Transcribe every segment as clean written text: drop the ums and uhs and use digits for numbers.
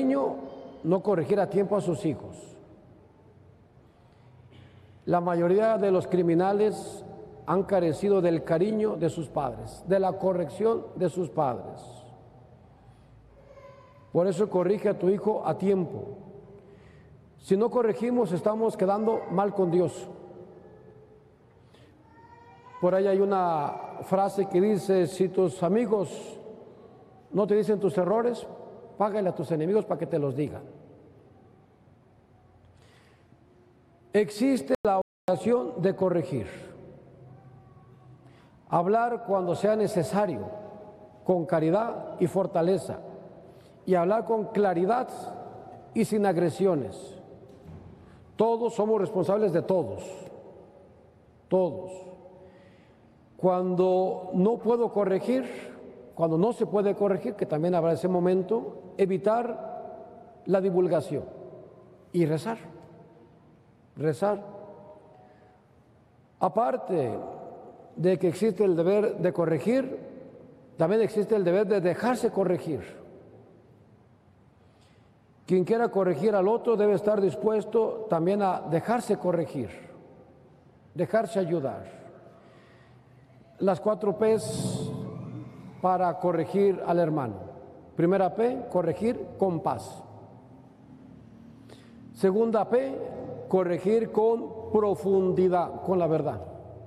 niño no corregir a tiempo a sus hijos. La mayoría de los criminales han carecido del cariño de sus padres, de la corrección de sus padres. Por eso corrige a tu hijo a tiempo. Si no corregimos, estamos quedando mal con Dios. Por ahí hay una frase que dice: si tus amigos no te dicen tus errores, págale a tus enemigos para que te los digan. Existe la obligación de corregir. Hablar cuando sea necesario, con caridad y fortaleza, y hablar con claridad y sin agresiones. Todos somos responsables de todos, todos. Cuando no puedo corregir, cuando no se puede corregir, que también habrá ese momento, evitar la divulgación y rezar, rezar. Aparte de que existe el deber de corregir, también existe el deber de dejarse corregir. Quien quiera corregir al otro debe estar dispuesto también a dejarse corregir, dejarse ayudar. Las 4 P's para corregir al hermano. Primera P, corregir con paz. Segunda P, corregir con profundidad, con la verdad.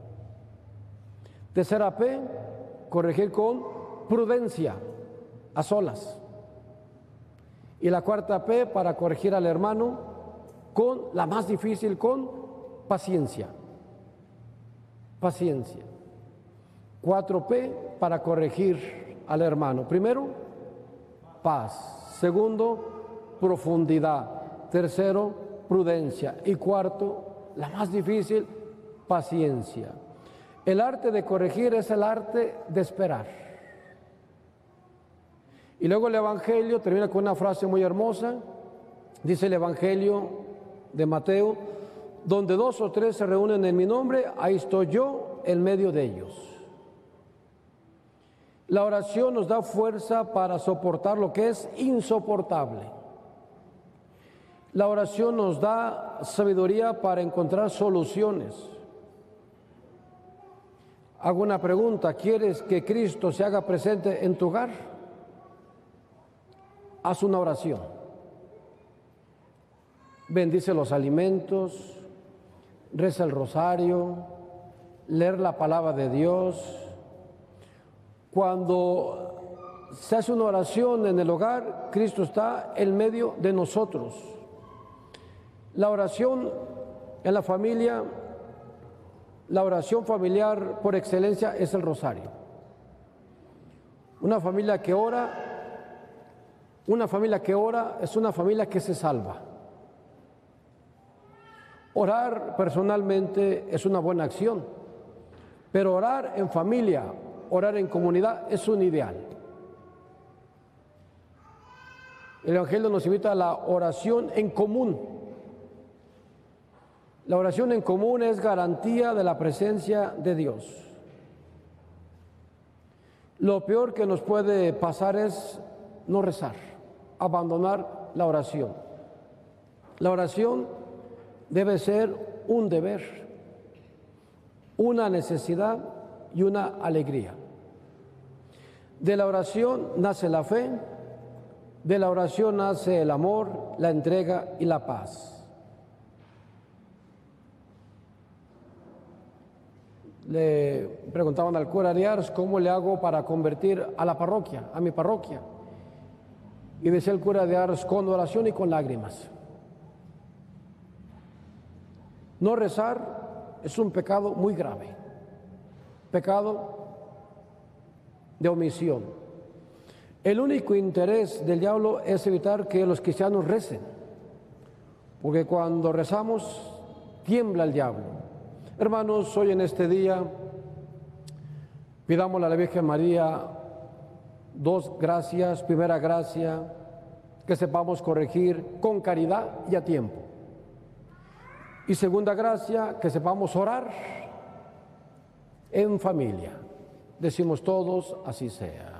Tercera P, corregir con prudencia, a solas. Y la cuarta P, para corregir al hermano, con la más difícil, con paciencia. Paciencia. 4P para corregir al hermano. Primero, paz. Segundo, profundidad. Tercero, prudencia. Y cuarto, la más difícil, paciencia. El arte de corregir es el arte de esperar. Y luego el Evangelio termina con una frase muy hermosa. Dice el Evangelio de Mateo: donde 2 o 3 se reúnen en mi nombre, ahí estoy yo en medio de ellos. La oración nos da fuerza para soportar lo que es insoportable. La oración nos da sabiduría para encontrar soluciones. Hago una pregunta: ¿quieres que Cristo se haga presente en tu hogar? Haz una oración. Bendice los alimentos, reza el rosario, leer la palabra de Dios. Cuando se hace una oración en el hogar, Cristo está en medio de nosotros. La oración en la familia, la oración familiar por excelencia es el rosario. Una familia que ora es una familia que se salva. Orar personalmente es una buena acción, pero orar en familia, orar en comunidad es un ideal. El Evangelio nos invita a la oración en común. La oración en común es garantía de la presencia de Dios. Lo peor que nos puede pasar es no rezar, abandonar la oración. La oración debe ser un deber, una necesidad y una alegría. De la oración nace la fe, de la oración nace el amor, la entrega y la paz. Le preguntaban al cura de Ars: ¿cómo le hago para convertir a la parroquia, a mi parroquia? Y decía el cura de Ars: con oración y con lágrimas. No rezar es un pecado muy grave, pecado de omisión. El único interés del diablo es evitar que los cristianos recen, porque cuando rezamos tiembla el diablo. Hermanos, hoy en este día pidámosle a la Virgen María 2 gracias. Primera gracia, que sepamos corregir con caridad y a tiempo. Y segunda gracia, que sepamos orar en familia. Decimos todos: así sea.